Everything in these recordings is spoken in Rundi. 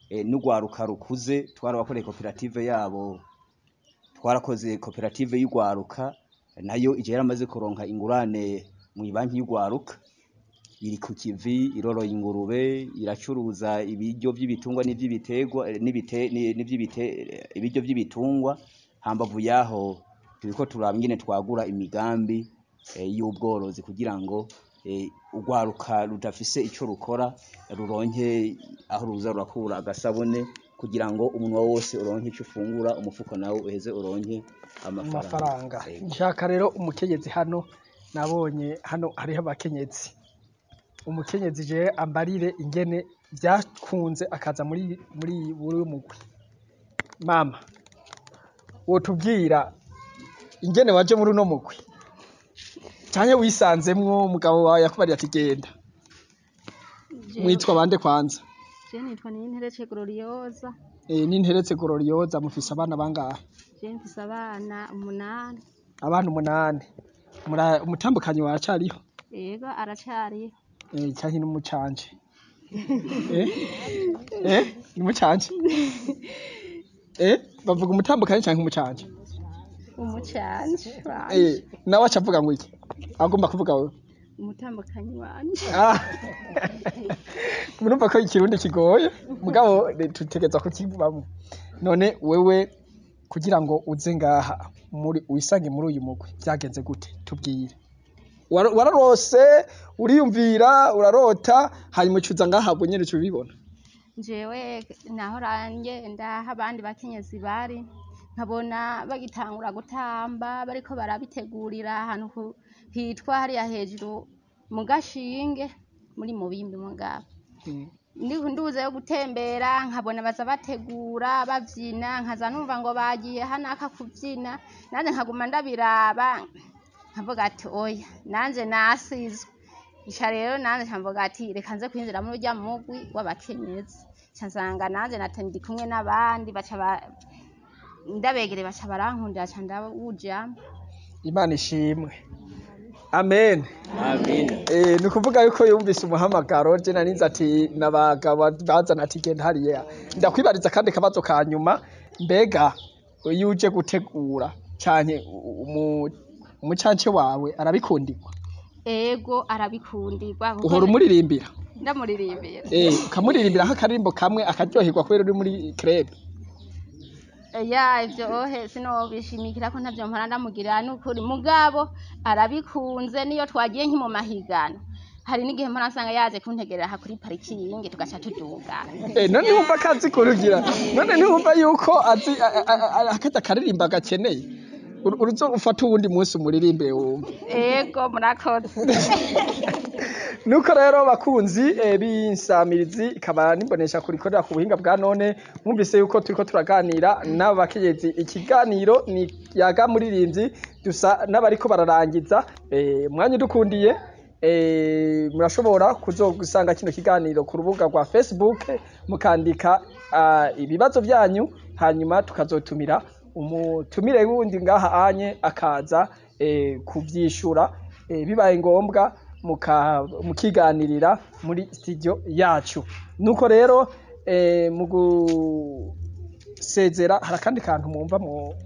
n'ugwaruka rukuze twarabakoreye koperative yabo, twarakoze koperative y'ugwaruka nayo ije yaramaze kuronka ingurane mu banki y'ugwaruka, iri ku kivi, iroroye ingurube, iracuruza ibiryo vy'ibitungwa n'ivy'ibiterwa ibiryo vy'ibitungwa. Hambavu yaho turiko turaba ingene twagura imigambi y'ubworozi kugira ngo ugwaruka rudafise ico rukora ruronke aho ruza rurakura agasabune, kugira ngo umunwa wose uronke ico ufungura, umufuko nawo uheze uronke amafaranga. Nshaka rero umukenyezi hano, nabonye hano hariho abakenyezi. Umukenyezi je ambarire ingene vyakunze akaza muri buri mugwi. Mama, wotubwira ingene waje muri uno mugwi? Canke wisanzemwo umugabo wawe yakubariye ati genda? Mwitwa bande kwanza? Je nitwa Ninteretse Gloriosa. Ninteretse Gloriosa, mufise abana bangahe? Je mfise abana 8. Abana 8. Umutambukanyi wacariho? Yego aracariho. Canke n'umucanje? N'umucanje? Bavuga umutambukanyi canke umucanje? Umucanje. Nawe aca avuga ngo iki? Agomba kuvuga wewe? Umutambukanyi wanje. Murumva ko ikirundi kigoye, mugabo tutegeza kukivamo. None wewe kugira ngo uze ngaha wisange muri uyu mugwi vyagenze gute? Tubwire. Wararose, uriyumvira, urarota, hanyuma ucuza ngaha nyene ubibona? Jewe naho ngenda abandi bakenyezi bari, nkabona bagitangura gutamba, bariko barabitegurira ahantu hitwa hariya hejuru mu Gashinge muri Mubimbi mugabo. Nduze yo gutembera nkabona baza bategura bavyina, nkaza numva ngo bagiye hanaka kuvyina, nanje nkaguma ndabiraba, nkavuga ati oya nanje nasizwe. Isha rero nanje nkavuga ati reka nze kwinjira muri urya mugwi w'abakenyezi. Nsanga nanje natendi kumwe n'abandi ndabegere baca barankundira ca ndawujamwo. Imana ishimwe. Amen. Amen. Nukuvuga yuko yumvise umuhamagaro, je narinze ati nabagabo bazana ati genda hariya. Ndakwibariza kandi kabazo ka nyuma, mbega iyo uje gutegura canke umucance wawe arabikundirwa? Ego arabikundirwa. Uhora umuririmbira? Ndamuririmbira. Ukamuririmbira nk'akaririmbo kamwe akaryoherwa kubera uri muri club? Ivyo ohe sinobishimikira ko ntavyo mpora ndamugirira n'ukuri, mugabo arabikunze niyo twagiye nki mu mahigano. Hari n'igihe mpora nsanga yaje kuntegerera ha kuri parikingi tugaca tuduga. None wumva akazi kurugira? None ntiwumva yuko azi akaza karirimba gakeneye? Uruzo ufata uwundi munsi umuririmbe wumva? Ego murakoze. Nuko rero bakunzi b'insamirizi ikaba nimbonesha kurikorera ku buhinga bwa none, mwumvise yuko turiko turaganira n'abakenyezi. Ikiganiro ni yaga muririmbyi, dusa n'abariko bararangiza. Mwanya dukundiye murashobora kuzogusanga kino kiganiro ku rubuga rwa Facebook, mukandika ibibazo vyanyu, hanyuma tukazotumira umutumire wundi ngaha anye akaza kuvyishura, bibaye ngombwa mukiganirira muri studio yacu. Nuko rero mu gusezera hari akandi kantu mwumva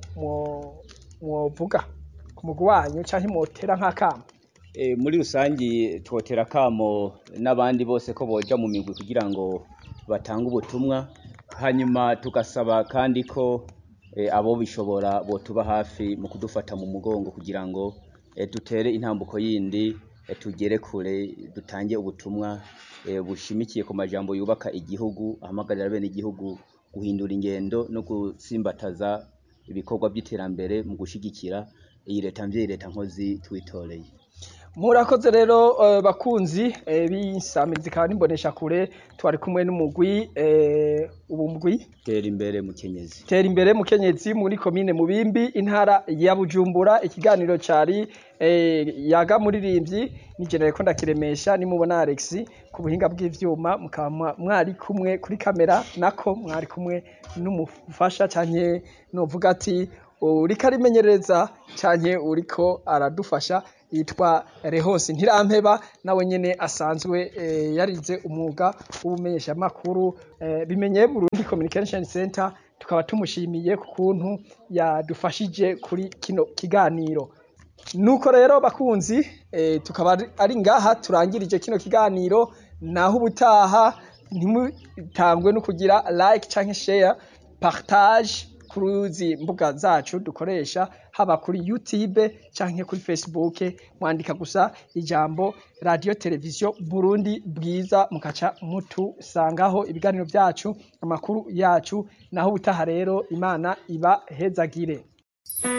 mwovuga ku mugwi wanyu canke motera nk'akamo? Muri rusangi twotera kamo n'abandi bose ko boja mu migwi kugira ngo batange ubutumwa, hanyuma tugasaba kandi ko abo bishobora botuba hafi mu kudufata mu mugongo kugira ngo dutere intambuko yindi, tugere kure, dutange ubutumwa bushimikiye ku majambo yubaka igihugu, ahamagarira bene igihugu guhindura ingendo no gusimbataza ibikorwa by'iterambere mu gushigikira iyi leta mvye, leta nkozi twitoreye. Murakoze rero bakunzi b'insamirizi kandi nimbonesha kure, twari kumwe n'umugwi ubumugwi Tera imbere mukenyezi. Tera imbere mukenyezi muri komine Mubimbi, intara ya Bujumbura. Ikiganiro cari yaga muririmbyi, ni general ko ndakiremesha, nimubona Alex ku buhinga bw'ivyuma, mukaba mwari kumwe kuri kamera, nako mwari kumwe n'umufasha canke novuga ati uriko arimenyereza canke uriko aradufasha yitwa Rehose Ntirampeba nawe nyene asanzwe yarize umwuga w'ubumenyeshamakuru bimenye Burundi Communication Center, tukaba tumushimiye ku kuntu yadufashije kuri kino kiganiro. Nuko rero bakunzi tukaba ari ngaha turangirije kino kiganiro, naho ubutaha ntimutangwe no kugira like canke share partage kuruzi mbuga zacu dukoresha, haba kuri YouTube canke kuri Facebook, mwandika gusa ijambo Radio Television Burundi Bwiza mukaca mutusangaho ibiganiro vyacu, amakuru yacu. Naho ubutaha rero, Imana iba hezagire.